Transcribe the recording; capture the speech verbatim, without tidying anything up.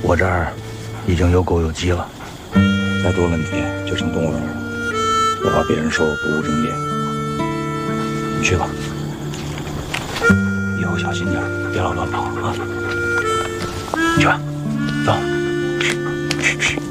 我这儿已经有狗有鸡了， 再多了你就成动物园了，我怕别人说我不务正业。你去吧，以后小心点，别老乱跑啊。去吧，走。